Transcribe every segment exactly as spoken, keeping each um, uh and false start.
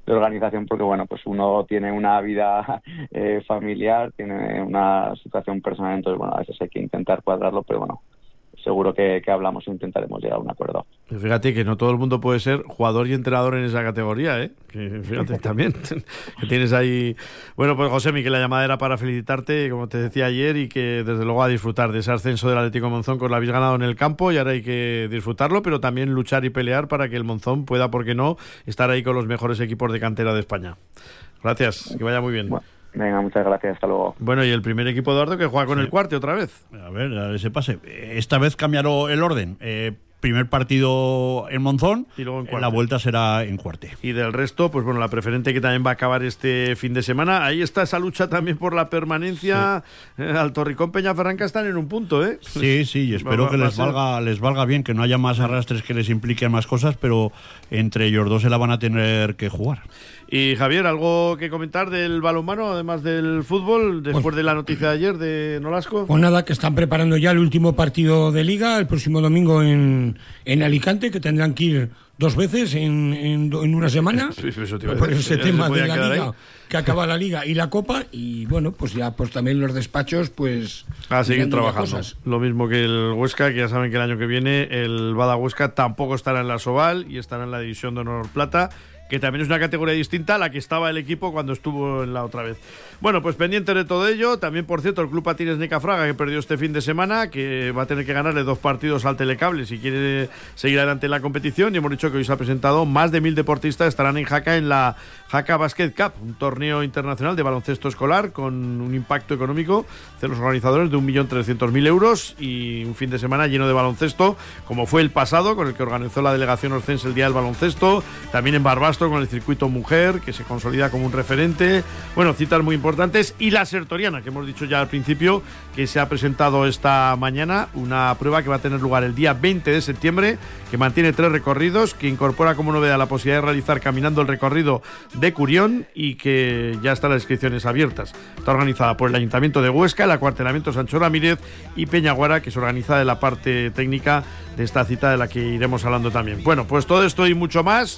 de organización, porque bueno, pues uno tiene una vida eh, familiar, tiene una situación personal, entonces bueno, a veces hay que intentar cuadrarlo, pero bueno, seguro que, que hablamos e intentaremos llegar a un acuerdo. Fíjate que no todo el mundo puede ser jugador y entrenador en esa categoría, ¿eh? Que fíjate también que tienes ahí... Bueno, pues Josemi, que la llamada era para felicitarte, como te decía ayer, y que desde luego a disfrutar de ese ascenso del Atlético Monzón, que lo habéis ganado en el campo y ahora hay que disfrutarlo, pero también luchar y pelear para que el Monzón pueda, por qué no, estar ahí con los mejores equipos de cantera de España. Gracias, que vaya muy bien. Bueno. Venga, muchas gracias, hasta luego. Bueno, y el primer equipo, Eduardo, que juega con sí. el Cuarte otra vez. A ver, a ver ese pase. Esta vez cambiaron el orden. Eh, primer partido en Monzón y luego en Cuarte. La vuelta será en Cuarte. Y del resto, pues bueno, la preferente que también va a acabar este fin de semana. Ahí está esa lucha también por la permanencia. Sí. Eh, Alto Ricón, Peñaferranca están en un punto, ¿eh? Sí, sí, y espero va, que va les valga, les valga bien, que no haya más arrastres que les impliquen más cosas, pero entre ellos dos se la van a tener que jugar. Y Javier, ¿algo que comentar del balonmano, además del fútbol, después pues, de la noticia de ayer de Nolasco? Pues nada, que están preparando ya el último partido de Liga, el próximo domingo en, en Alicante, que tendrán que ir dos veces en, en, en una semana, sí, eso te iba a por decir, ese tema de la Liga, ahí. que acaba la Liga y la Copa, y bueno, pues ya pues también los despachos, pues... A seguir trabajando. Lo mismo que el Huesca, que ya saben que el año que viene el Bada Huesca tampoco estará en la Sobal y estará en la División de Honor Plata, que también es una categoría distinta a la que estaba el equipo cuando estuvo en la otra vez. Bueno, pues pendiente de todo ello, también por cierto el Club Patines Necafraga, que perdió este fin de semana, que va a tener que ganarle dos partidos al Telecable si quiere seguir adelante en la competición, y hemos dicho que hoy se ha presentado más de mil deportistas estarán en Jaca en la Jaca Basket Cup, un torneo internacional de baloncesto escolar con un impacto económico de los organizadores de un millón trescientos mil euros y un fin de semana lleno de baloncesto, como fue el pasado, con el que organizó la delegación oscense el Día del Baloncesto, también en Barbastro con el circuito mujer, que se consolida como un referente. Bueno, citas muy importantes. Y la Sertoriana, que hemos dicho ya al principio, que se ha presentado esta mañana, una prueba que va a tener lugar el día veinte de septiembre, que mantiene tres recorridos, que incorpora como novedad la posibilidad de realizar caminando el recorrido de Curión y que ya están las inscripciones abiertas. Está organizada por el Ayuntamiento de Huesca, el Acuartelamiento Sancho Ramírez y Peñaguara, que se organiza de la parte técnica de esta cita de la que iremos hablando también. Bueno, pues todo esto y mucho más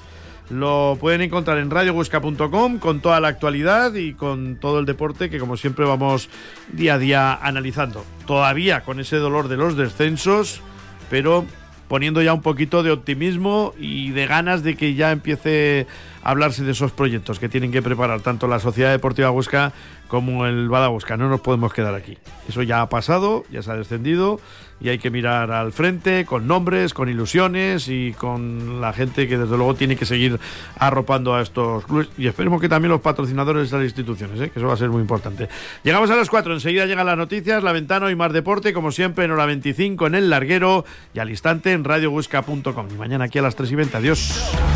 lo pueden encontrar en radio huesca punto com con toda la actualidad y con todo el deporte que, como siempre, vamos día a día analizando. Todavía con ese dolor de los descensos, pero poniendo ya un poquito de optimismo y de ganas de que ya empiece a hablarse de esos proyectos que tienen que preparar tanto la Sociedad Deportiva Huesca como el Bada Huesca. No nos podemos quedar aquí. Eso ya ha pasado, ya se ha descendido y hay que mirar al frente con nombres, con ilusiones y con la gente que desde luego tiene que seguir arropando a estos clubes, y esperemos que también los patrocinadores de las instituciones, ¿eh? que eso va a ser muy importante. Llegamos a las cuatro, enseguida llegan las noticias, La Ventana y Más Deporte, como siempre en hora veinticinco en El Larguero y al instante en radio huesca punto com. Y mañana aquí a las tres y veinte. Adiós.